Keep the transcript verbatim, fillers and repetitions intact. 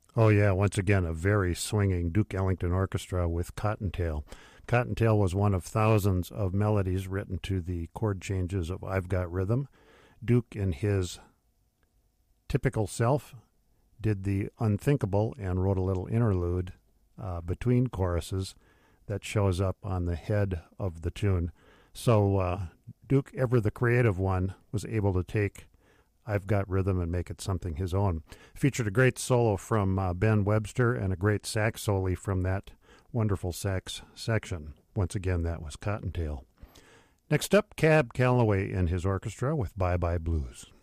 Oh, yeah, once again, a very swinging Duke Ellington orchestra with Cottontail. Cottontail was one of thousands of melodies written to the chord changes of I've Got Rhythm. Duke, in his typical self, did the unthinkable and wrote a little interlude uh, between choruses that shows up on the head of the tune. So uh, Duke, ever the creative one, was able to take I've Got Rhythm and make it something his own. Featured a great solo from uh, Ben Webster and a great sax solo from that wonderful sax section. Once again, that was Cottontail. Next up, Cab Calloway and his orchestra with Bye Bye Blues.